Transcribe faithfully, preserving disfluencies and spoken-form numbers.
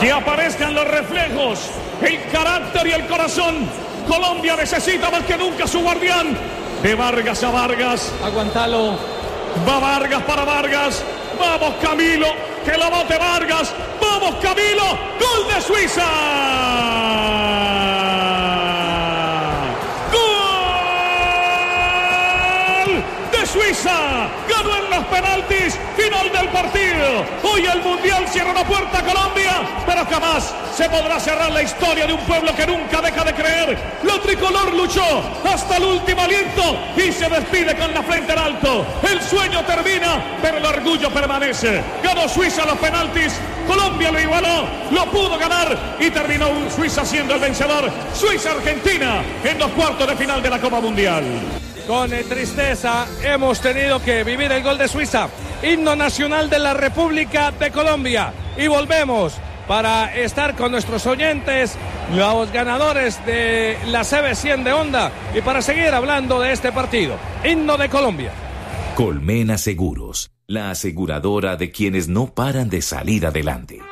Que aparezcan los reflejos, el carácter y el corazón. Colombia necesita más que nunca su guardián. De Vargas a Vargas. Aguantalo. Va Vargas para Vargas. Vamos Camilo, que lo bote Vargas. Vamos Camilo, gol de Suiza. Gol de Suiza. Ganó en los penaltis. Final del partido. Hoy el Mundial cierra una puerta a Colombia, pero jamás se podrá cerrar la historia de un pueblo que nunca deja de creer. La tricolor luchó hasta el último aliento y se despide con la frente en alto. El sueño termina, pero el orgullo permanece. Ganó Suiza los penaltis. Colombia lo igualó, lo pudo ganar y terminó Suiza siendo el vencedor. Suiza-Argentina en los cuartos de final de la Copa Mundial. Con eh, tristeza hemos tenido que vivir el gol de Suiza, himno nacional de la República de Colombia. Y volvemos para estar con nuestros oyentes, los ganadores de la C B cien de Honda, y para seguir hablando de este partido. Himno de Colombia. Colmena Seguros, la aseguradora de quienes no paran de salir adelante.